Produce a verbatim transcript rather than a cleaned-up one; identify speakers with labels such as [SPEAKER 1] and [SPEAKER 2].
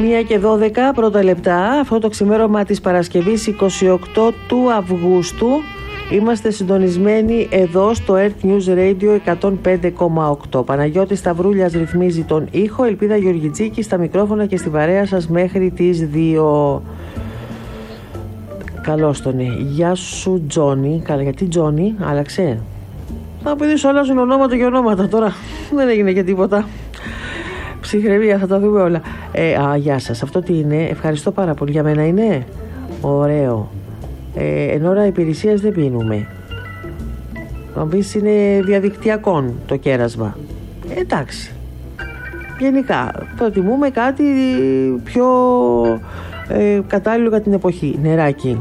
[SPEAKER 1] μία και δώδεκα πρώτα λεπτά. Αυτό το ξημέρωμα της Παρασκευής εικοστή ογδόη του Αυγούστου. Είμαστε συντονισμένοι εδώ στο Earth News Radio εκατόν πέντε κόμμα οκτώ. Παναγιώτης Σταυρούλιας ρυθμίζει τον ήχο. Ελπίδα Γεωργιτζίκη στα μικρόφωνα και στην παρέα σας μέχρι τις δύο. Καλώς τον. Γεια σου Τζόνι. Καλά, γιατί Τζόνι άλλαξε? Τα παιδιά σου αλλάζουν ονόματα και ονόματα τώρα. Δεν έγινε και τίποτα. Ψυχραιμία, θα τα δούμε όλα. Ε, α, γεια σας. Αυτό τι είναι? Ευχαριστώ πάρα πολύ. Για μένα είναι ωραίο. Ε, εν ώρα υπηρεσίας δεν πίνουμε. Να πεις είναι διαδικτυακόν το κέρασμα. Ε, εντάξει. Γενικά προτιμούμε κάτι πιο ε, κατάλληλο για την εποχή. Νεράκι.